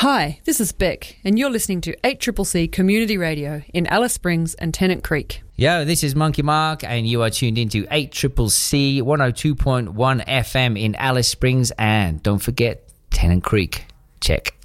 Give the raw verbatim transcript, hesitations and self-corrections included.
Hi, this is Beck, and you're listening to eight C C C Community Radio in Alice Springs and Tennant Creek. Yo, this is Monkey Mark, and you are tuned into eight C C C one oh two point one F M in Alice Springs, and don't forget Tennant Creek. Check.